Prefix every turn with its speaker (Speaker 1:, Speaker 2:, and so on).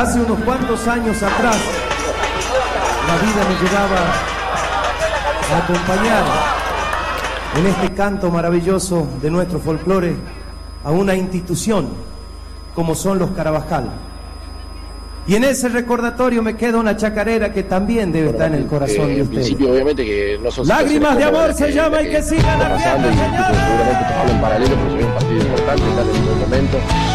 Speaker 1: Hace unos cuantos años atrás, la vida me llevaba a acompañar en este canto maravilloso de nuestro folclore a una institución como son los Carabajal. Y en ese recordatorio me queda una chacarera que también debe estar en el corazón de ustedes.
Speaker 2: En principio, obviamente, que no son
Speaker 1: Lágrimas de amor se llama y que sigan la fiesta, señores.
Speaker 2: Seguramente te hablo en paralelo porque es un partido importante, están en un buen momento.